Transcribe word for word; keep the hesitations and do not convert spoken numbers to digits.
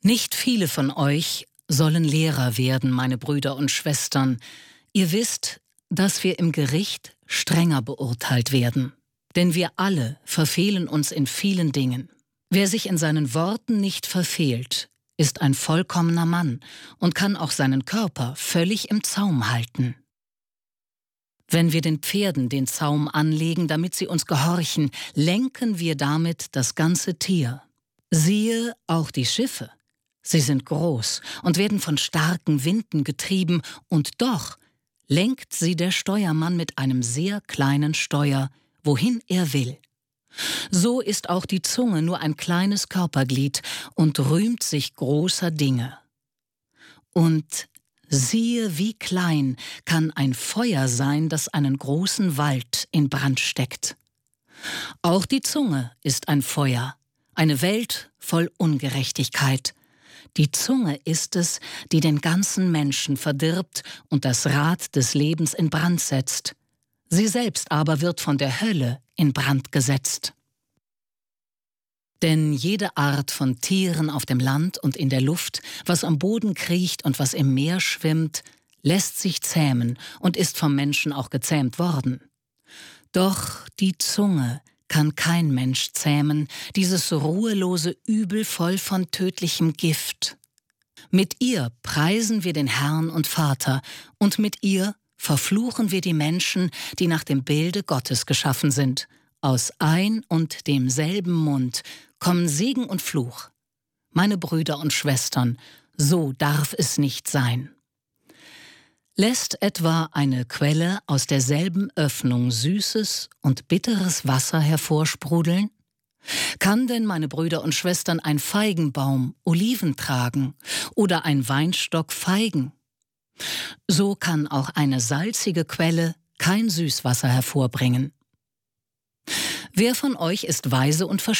Nicht viele von euch sollen Lehrer werden, meine Brüder und Schwestern. Ihr wisst, dass wir im Gericht strenger beurteilt werden. Denn wir alle verfehlen uns in vielen Dingen. Wer sich in seinen Worten nicht verfehlt, ist ein vollkommener Mann und kann auch seinen Körper völlig im Zaum halten. Wenn wir den Pferden den Zaum anlegen, damit sie uns gehorchen, lenken wir damit das ganze Tier. Siehe auch die Schiffe. Sie sind groß und werden von starken Winden getrieben, und doch lenkt sie der Steuermann mit einem sehr kleinen Steuer, wohin er will. So ist auch die Zunge nur ein kleines Körperglied und rühmt sich großer Dinge. Und siehe, wie klein kann ein Feuer sein, das einen großen Wald in Brand steckt. Auch die Zunge ist ein Feuer, eine Welt voll Ungerechtigkeit. Die Zunge ist es, die den ganzen Menschen verdirbt und das Rad des Lebens in Brand setzt. Sie selbst aber wird von der Hölle in Brand gesetzt. Denn jede Art von Tieren auf dem Land und in der Luft, was am Boden kriecht und was im Meer schwimmt, lässt sich zähmen und ist vom Menschen auch gezähmt worden. Doch die Zunge kann kein Mensch zähmen, dieses ruhelose Übel voll von tödlichem Gift. Mit ihr preisen wir den Herrn und Vater, und mit ihr verfluchen wir die Menschen, die nach dem Bilde Gottes geschaffen sind. Aus ein und demselben Mund kommen Segen und Fluch. Meine Brüder und Schwestern, so darf es nicht sein. Lässt etwa eine Quelle aus derselben Öffnung süßes und bitteres Wasser hervorsprudeln? Kann denn, meine Brüder und Schwestern, ein Feigenbaum Oliven tragen oder ein Weinstock Feigen? So kann auch eine salzige Quelle kein Süßwasser hervorbringen. Wer von euch ist weise und verständig?